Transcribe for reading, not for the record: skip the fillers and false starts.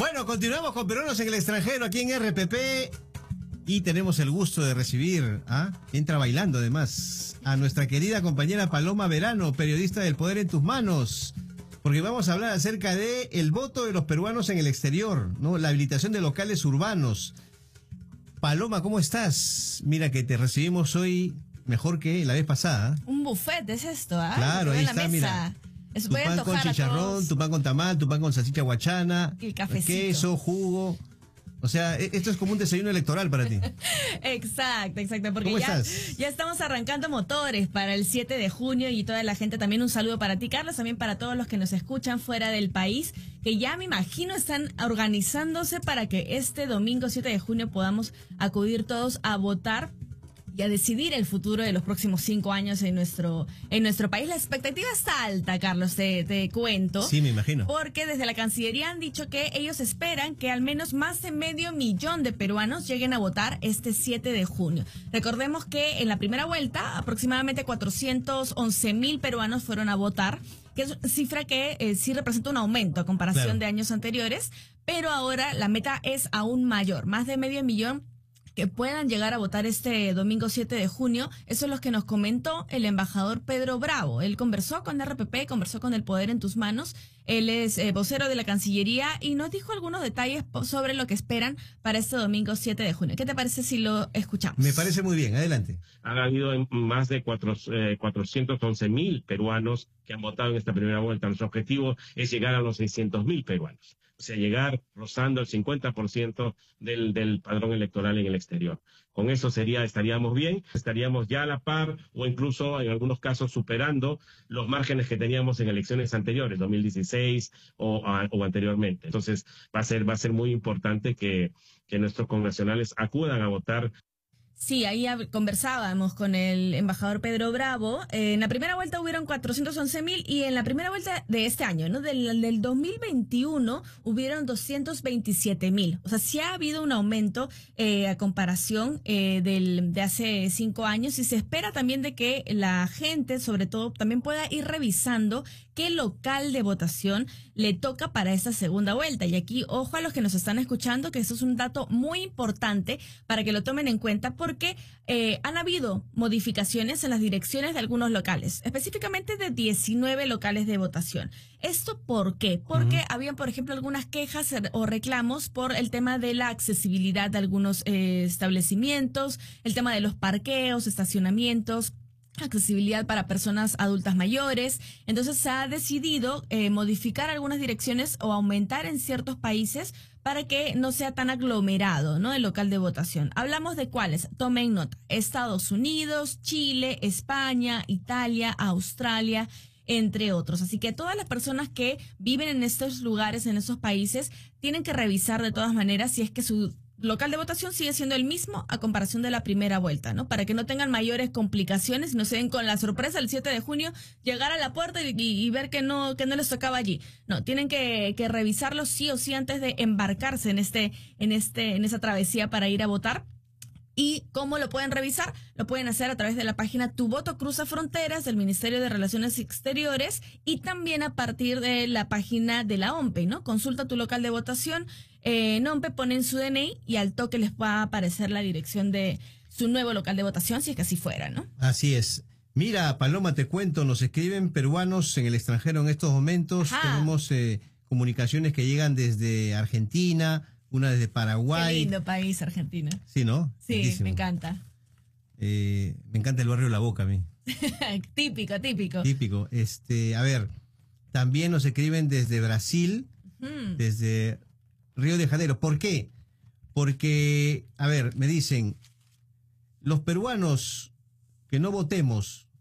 Bueno, continuamos con Peruanos en el Extranjero aquí en RPP y tenemos el gusto de recibir, entra bailando además, a nuestra querida compañera Paloma Verano, periodista del Poder en tus Manos, porque vamos a hablar acerca de el voto de los peruanos en el exterior, ¿no? La habilitación de locales urbanos. Paloma, ¿cómo estás? Mira que te recibimos hoy mejor que la vez pasada. Un buffet es esto, Claro, ahí está, mira. Es Tu pan con chicharrón, tu pan con tamal, tu pan con salchicha guachana, el cafecito, queso, jugo. O sea, esto es como un desayuno electoral para ti. Exacto, porque ¿Cómo ya estamos arrancando motores para el 7 de junio y toda la gente. También un saludo para ti, Carlos, también para todos los que nos escuchan fuera del país, que ya me imagino están organizándose para que este domingo 7 de junio podamos acudir todos a votar y a decidir el futuro de los próximos 5 años en nuestro país. La expectativa está alta, Carlos, te cuento. Sí, me imagino. Porque desde la Cancillería han dicho que ellos esperan que al menos más de 500,000 de peruanos lleguen a votar este 7 de junio. Recordemos que en la primera vuelta aproximadamente 411,000 peruanos fueron a votar, que es una cifra que sí representa un aumento a comparación de años anteriores, pero ahora la meta es aún mayor, más de 500,000 que puedan llegar a votar este domingo 7 de junio. Eso es lo que nos comentó el embajador Pedro Bravo. Él conversó con RPP, conversó con El Poder en tus Manos. Él es vocero de la Cancillería y nos dijo algunos detalles sobre lo que esperan para este domingo 7 de junio. ¿Qué te parece si lo escuchamos? Me parece muy bien, adelante. Han habido más de 411,000 peruanos que han votado en esta primera vuelta. Nuestro objetivo es llegar a los 600,000 peruanos. O sea, llegar rozando el 50% del padrón electoral en el exterior. Con eso estaríamos bien, estaríamos ya a la par o incluso en algunos casos superando los márgenes que teníamos en elecciones anteriores, 2016 o anteriormente. Entonces va a ser muy importante que nuestros connacionales acudan a votar. Sí, ahí conversábamos con el embajador Pedro Bravo. En la primera vuelta hubieron 411,000 y en la primera vuelta de este año, ¿no? Del 2021 hubieron 227,000. O sea, sí ha habido un aumento a comparación de hace 5 años y se espera también de que la gente, sobre todo, también pueda ir revisando qué local de votación le toca para esta segunda vuelta. Y aquí, ojo a los que nos están escuchando, que eso es un dato muy importante para que lo tomen en cuenta, porque han habido modificaciones en las direcciones de algunos locales, específicamente de 19 locales de votación. ¿Esto por qué? Porque habían, por ejemplo, algunas quejas o reclamos por el tema de la accesibilidad de algunos establecimientos, el tema de los parqueos, estacionamientos, accesibilidad para personas adultas mayores. Entonces se ha decidido modificar algunas direcciones o aumentar en ciertos países para que no sea tan aglomerado, ¿no?, el local de votación. Hablamos de cuáles, tomen nota: Estados Unidos, Chile, España, Italia, Australia, entre otros. Así que todas las personas que viven en estos lugares, en esos países, tienen que revisar de todas maneras si es que su local de votación sigue siendo el mismo a comparación de la primera vuelta, ¿no? Para que no tengan mayores complicaciones y no se den con la sorpresa el 7 de junio, llegar a la puerta y ver que no les tocaba allí. No, tienen que revisarlo sí o sí antes de embarcarse en esa travesía para ir a votar. ¿Y cómo lo pueden revisar? Lo pueden hacer a través de la página Tu Voto Cruza Fronteras del Ministerio de Relaciones Exteriores y también a partir de la página de la OMPE, ¿no? Consulta tu local de votación, en OMPE ponen su DNI y al toque les va a aparecer la dirección de su nuevo local de votación, si es que así fuera, ¿no? Así es. Mira, Paloma, te cuento, nos escriben peruanos en el extranjero en estos momentos. Ajá. Tenemos comunicaciones que llegan desde Argentina, una desde Paraguay. Qué lindo país, Argentina. Sí, ¿no? Sí, Lindísimo. me encanta. Me encanta el barrio La Boca a mí. Típico. Típico. A ver, también nos escriben desde Brasil, desde Río de Janeiro. ¿Por qué? Porque, a ver, me dicen, los peruanos que no votemos